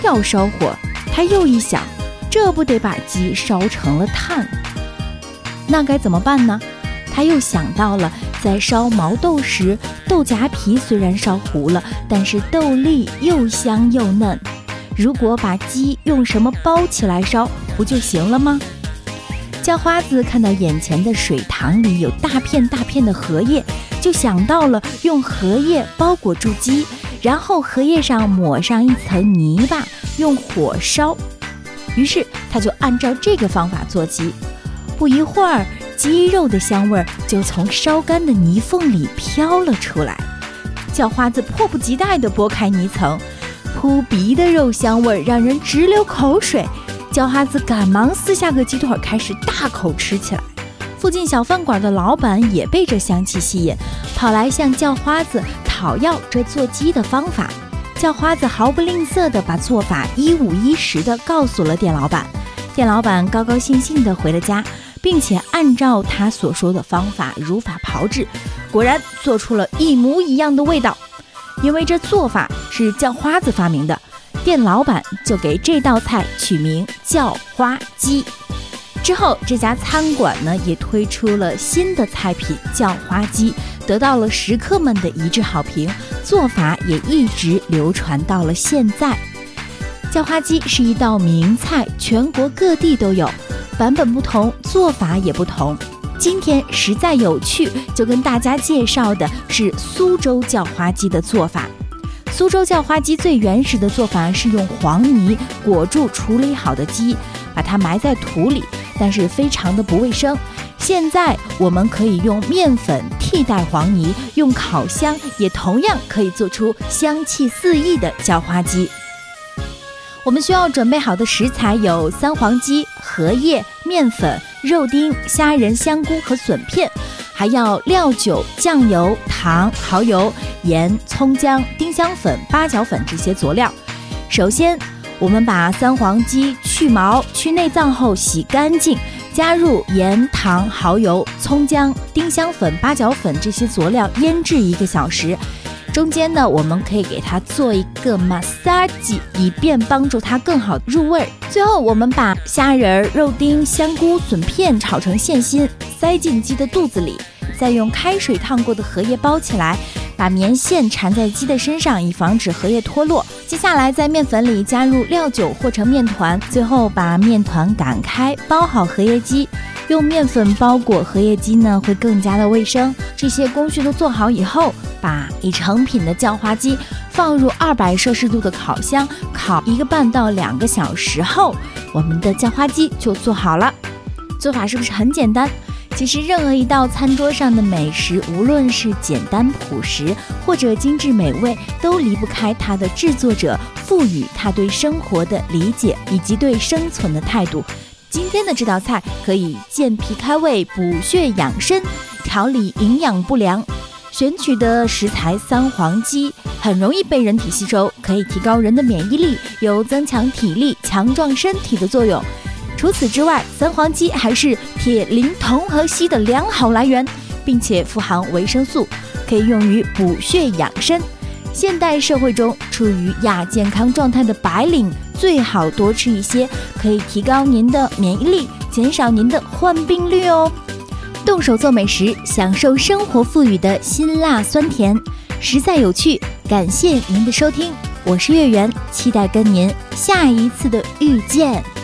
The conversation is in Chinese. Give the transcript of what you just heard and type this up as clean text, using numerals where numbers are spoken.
要烧火，他又一想，这不得把鸡烧成了炭？那该怎么办呢？他又想到了在烧毛豆时，豆荚皮虽然烧糊了，但是豆粒又香又嫩，如果把鸡用什么包起来烧，不就行了吗？叫花子看到眼前的水塘里有大片大片的荷叶，就想到了用荷叶包裹住鸡，然后荷叶上抹上一层泥巴，用火烧。于是他就按照这个方法做鸡。不一会儿，鸡肉的香味就从烧干的泥缝里飘了出来。叫花子迫不及待地拨开泥层，扑鼻的肉香味让人直流口水。叫花子赶忙撕下个鸡腿，开始大口吃起来。附近小饭馆的老板也被这香气吸引，跑来向叫花子讨要这做鸡的方法。叫花子毫不吝啬地把做法一五一十地告诉了店老板。店老板高高兴兴地回了家，并且按照他所说的方法如法炮制，果然做出了一模一样的味道。因为这做法是叫花子发明的，店老板就给这道菜取名叫花鸡。之后这家餐馆呢也推出了新的菜品叫花鸡，得到了食客们的一致好评，做法也一直流传到了现在。叫花鸡是一道名菜，全国各地都有，版本不同，做法也不同。今天实在有趣，就跟大家介绍的是苏州叫花鸡的做法。苏州叫花鸡最原始的做法是用黄泥裹住处理好的鸡，把它埋在土里，但是非常的不卫生。现在我们可以用面粉替代黄泥，用烤箱也同样可以做出香气四溢的叫花鸡。我们需要准备好的食材有三黄鸡、荷叶、面粉、肉丁、虾仁、香菇和笋片，还要料酒、酱油、糖、蚝油、盐、葱姜、丁香粉、八角粉这些佐料。首先我们把三黄鸡去毛去内脏后洗干净，加入盐、糖、蚝油、葱姜、丁香粉、八角粉这些佐料腌制1个小时。中间呢，我们可以给它做一个 massage， 以便帮助它更好入味。最后我们把虾仁、肉丁、香菇、笋片炒成馅心，塞进鸡的肚子里，再用开水烫过的荷叶包起来，把棉线缠在鸡的身上，以防止荷叶脱落。接下来在面粉里加入料酒和成面团，最后把面团擀开，包好荷叶鸡。用面粉包裹荷叶鸡呢，会更加的卫生。这些工序都做好以后，把已成品的叫花鸡放入200摄氏度的烤箱，烤1个半到2个小时后，我们的叫花鸡就做好了。做法是不是很简单？其实任何一道餐桌上的美食，无论是简单朴实或者精致美味，都离不开它的制作者赋予它对生活的理解以及对生存的态度。今天的这道菜可以健脾开胃、补血养生、调理营养不良。选取的食材三黄鸡很容易被人体吸收，可以提高人的免疫力，有增强体力、强壮身体的作用。除此之外，三黄鸡还是铁、磷、铜和硒的良好来源，并且富含维生素，可以用于补血养生。现代社会中，处于亚健康状态的白领最好多吃一些，可以提高您的免疫力，减少您的患病率哦。动手做美食，享受生活赋予的辛辣酸甜，实在有趣。感谢您的收听，我是月圆，期待跟您下一次的遇见。